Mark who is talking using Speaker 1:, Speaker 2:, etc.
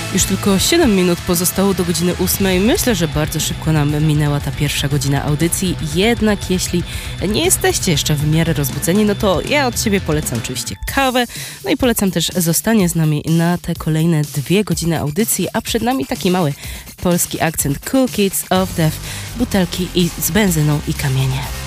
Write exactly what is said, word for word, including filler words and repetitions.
Speaker 1: Już tylko siedem minut pozostało do godziny ósmej. Myślę, że bardzo szybko nam minęła ta pierwsza godzina audycji. Jednak jeśli nie jesteście jeszcze w miarę rozbudzeni, no to ja od siebie polecam oczywiście kawę. No i polecam też zostanie z nami na te kolejne dwie godziny audycji, a przed nami taki mały polski akcent Cool Kids of Death, butelki i z benzyną i kamienie.